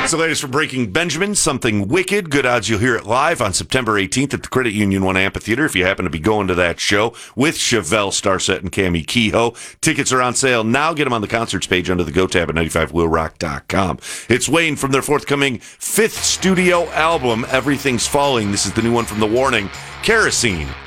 It's the latest from Breaking Benjamin, Something Wicked. Good odds you'll hear it live on September 18th at the Credit Union One Amphitheater if you happen to be going to that show with Chevelle Starset and Cammie Kehoe. Tickets are on sale now. Get them on the concerts page under the Go tab at 95wheelrock.com. It's Wayne from their forthcoming 5th studio album, Everything's Falling. This is the new one from The Warning, Kerosene.